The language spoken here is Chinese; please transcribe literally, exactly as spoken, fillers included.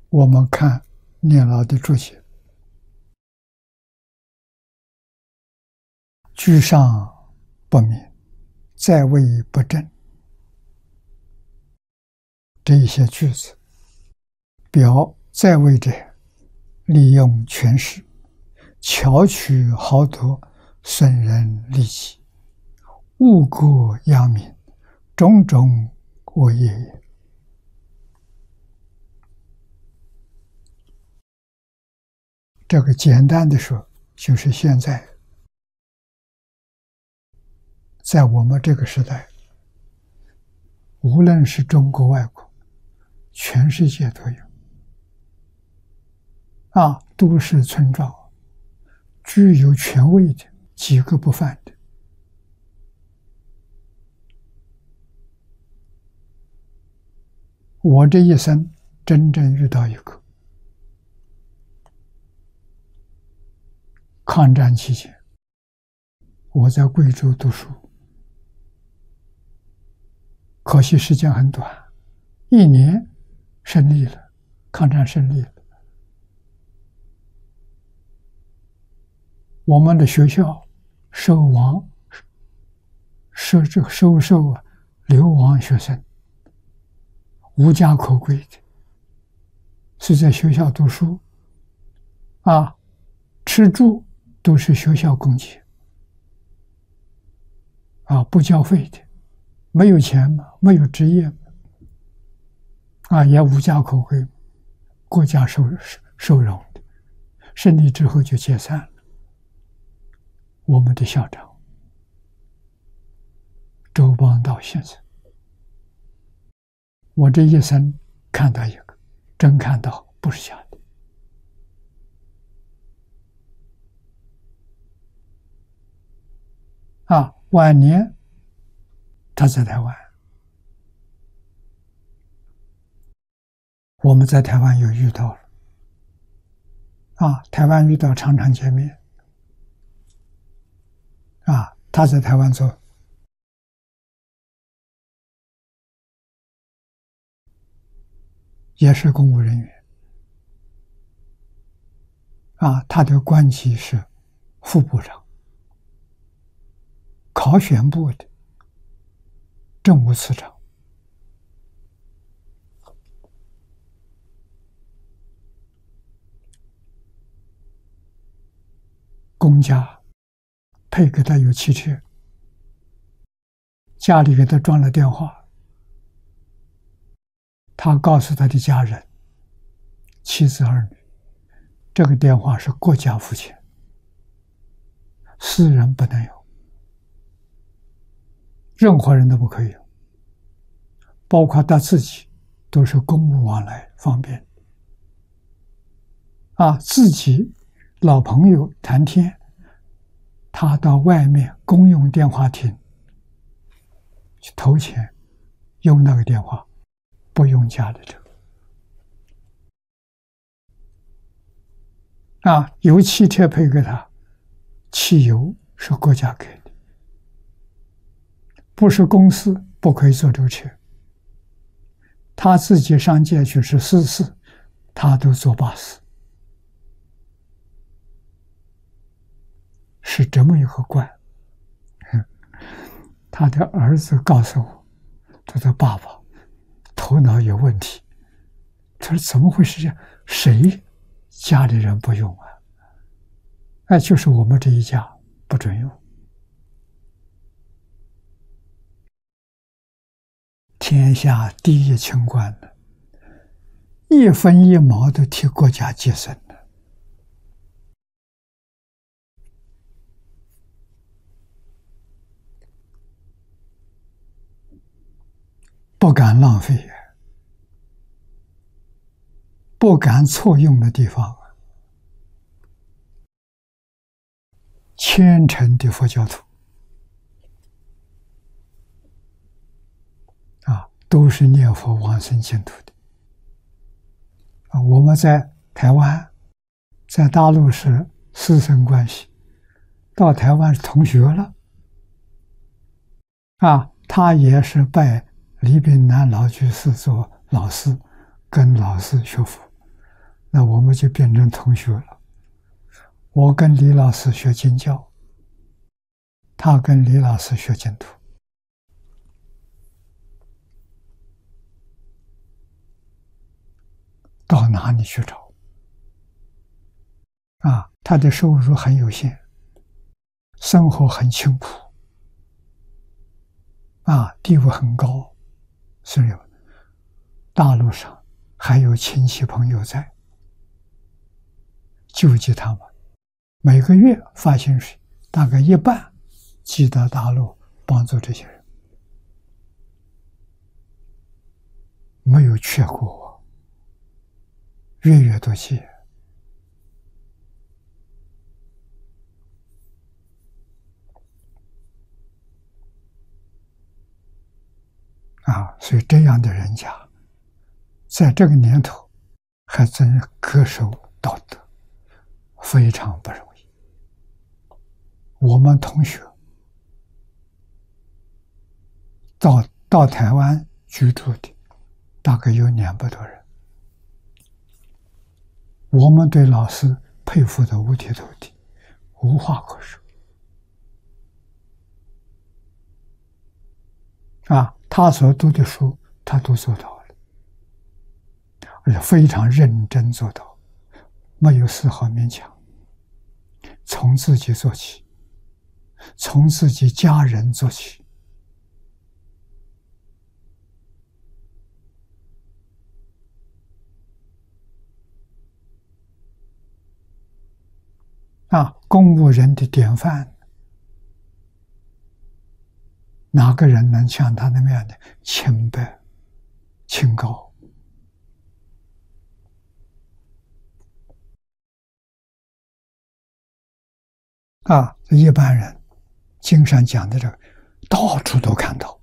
我们看念老的注解，居上不明，在位不正，这一些句子，表在位者利用权势，巧取豪夺，损人利己，误国殃民，种种恶业也。这个简单的说，就是现在在我们这个时代，无论是中国外国，全世界都有啊，都市村庄具有权威的几个不犯的。我这一生真正遇到一个，抗战期间，我在贵州读书，可惜时间很短，一年胜利了，抗战胜利了。我们的学校收亡，收这个收受啊流亡学生，无家可归的，是在学校读书，啊，吃住都是学校供给，啊，不交费的，没有钱嘛，没有职业嘛，啊，也无家可归，国家收收容的，胜利之后就解散了。我们的校长周邦道先生，我这一生看到一个，真看到，不是假的。啊，晚年他在台湾，我们在台湾又遇到了，啊，台湾遇到常常见面，啊，他在台湾做也是公务人员，啊，他的官级是副部长，考选部的政务次长。公家配给他有汽车，家里给他装了电话，他告诉他的家人、妻子儿女，这个电话是国家付钱，私人不能有，任何人都不可以有，包括他自己都是公务往来方便。啊，自己老朋友谈天，他到外面公用电话亭去投钱，用那个电话，不用家里这个。啊，有汽车配给他，汽油是国家给的，不是公司不可以坐这个车。他自己上街去是私事，他都坐巴士。是这么一个官。他的儿子告诉我，他说爸爸头脑有问题。他说怎么会是这样？谁家里人不用啊？哎，就是我们这一家不准用。天下第一清官呢，一分一毛都替国家节省的。不敢浪费，不敢错用的地方，虔诚的佛教徒啊，都是念佛往生净土的。啊，我们在台湾，在大陆是师生关系，到台湾是同学了。啊，他也是拜李炳南老居士做老师，跟老师学佛， 那我们就变成同学了。我跟李老师学经教，他跟李老师学净土。到哪里去找？啊，他的收入很有限，生活很清苦，啊，地位很高，所以大陆上还有亲戚朋友在救济他们，每个月发薪水大概一半寄到大陆帮助这些人，没有缺过，月月都寄。啊，所以这样的人家，在这个年头还真恪守道德，非常不容易。我们同学到到台湾居住的大概有两百多人，我们对老师佩服的五体投地，无话可说。啊，他所读的书，他都做到了，而且非常认真做到，没有丝毫勉强。从自己做起，从自己家人做起。啊，公务人的典范。哪个人能像他那么样的清白、清高？啊，一般人经常讲的这个，到处都看到。